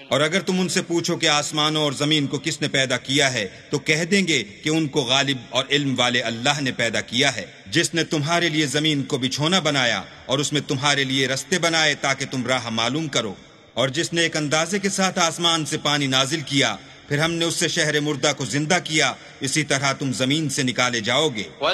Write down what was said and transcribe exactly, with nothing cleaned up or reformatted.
और अगर तुम उनसे पूछो कि आसमानों और जमीन को किसने पैदा किया है, तो कह देंगे कि उनको गालिब और इल्म वाले अल्लाह ने पैदा किया है, जिसने तुम्हारे लिए जमीन को बिछोना बनाया और उसमें तुम्हारे लिए रस्ते बनाए ताकि तुम राह मालूम करो, और जिसने एक अंदाजे के साथ आसमान से पानी नाजिल किया, फिर हमने उससे शहर मुर्दा को जिंदा किया, इसी तरह तुम जमीन से निकाले जाओगे।